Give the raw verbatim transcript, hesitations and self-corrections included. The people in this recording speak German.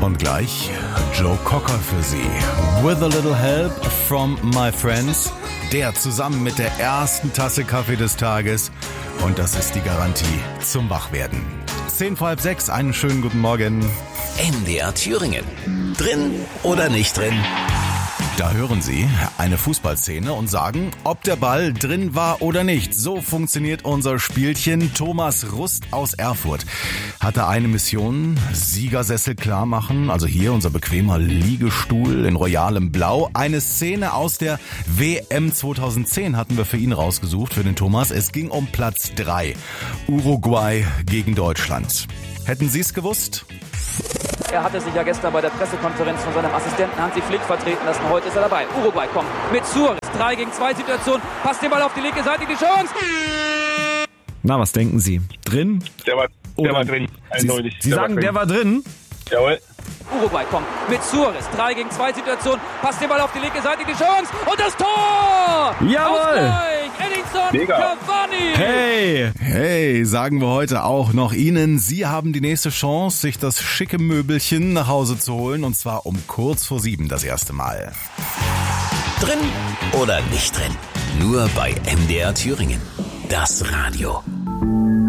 Und gleich Joe Cocker für Sie. With a little help from my friends. Der zusammen mit der ersten Tasse Kaffee des Tages. Und das ist die Garantie zum Wachwerden. Zehn vor halb sechs, einen schönen guten Morgen. M D R Thüringen. Drin oder nicht drin? Da hören Sie eine Fußballszene und sagen, ob der Ball drin war oder nicht. So funktioniert unser Spielchen. Thomas Rust aus Erfurt hatte eine Mission, Siegersessel klar machen. Also hier unser bequemer Liegestuhl in royalem Blau. Eine Szene aus der W M zweitausendzehn hatten wir für ihn rausgesucht, für den Thomas. Es ging um Platz drei. Uruguay gegen Deutschland. Hätten Sie es gewusst? Er hatte sich ja gestern bei der Pressekonferenz von seinem Assistenten Hansi Flick vertreten lassen. Heute ist er dabei. Uruguay kommt mit Suarez. drei gegen zwei Situation. Passt den Ball auf die linke Seite. Die Chance. Na, was denken Sie? Drin? Der war, der Oder war drin. Eindeutig. Sie, Sie der sagen, war der war drin? Jawohl. Uruguay kommt mit Suarez. drei gegen zwei Situation. Passt den Ball auf die linke Seite. Die Chance. Und das Tor! Jawohl! Ausgleich. Edinson Mega. Cavani. Hey! Hey, sagen wir heute auch noch Ihnen, Sie haben die nächste Chance, sich das schicke Möbelchen nach Hause zu holen. Und zwar um kurz vor sieben das erste Mal. Drin oder nicht drin? Nur bei M D R Thüringen. Das Radio.